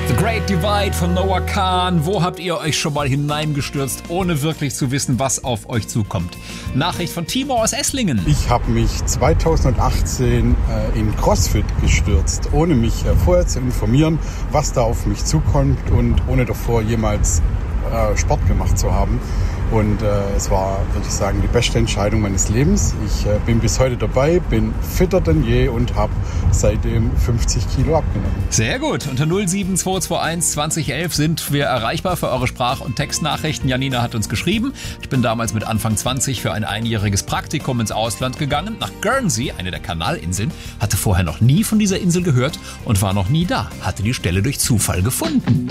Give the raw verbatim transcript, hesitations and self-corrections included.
The Great Divide von Noah Kahan. Wo habt ihr euch schon mal hineingestürzt, ohne wirklich zu wissen, was auf euch zukommt? Nachricht von Timo aus Esslingen. Ich habe mich zweitausendachtzehn äh, in CrossFit gestürzt, ohne mich äh, vorher zu informieren, was da auf mich zukommt und ohne davor jemals äh, Sport gemacht zu haben. Und äh, es war, würde ich sagen, die beste Entscheidung meines Lebens. Ich äh, bin bis heute dabei, bin fitter denn je und habe seitdem fünfzig Kilo abgenommen. Sehr gut. Unter null sieben zwei zwei eins zwanzig elf sind wir erreichbar für eure Sprach- und Textnachrichten. Janina hat uns geschrieben. Ich bin damals mit Anfang zwanzig für ein einjähriges Praktikum ins Ausland gegangen, nach Guernsey, eine der Kanalinseln. Hatte vorher noch nie von dieser Insel gehört und war noch nie da. Hatte die Stelle durch Zufall gefunden.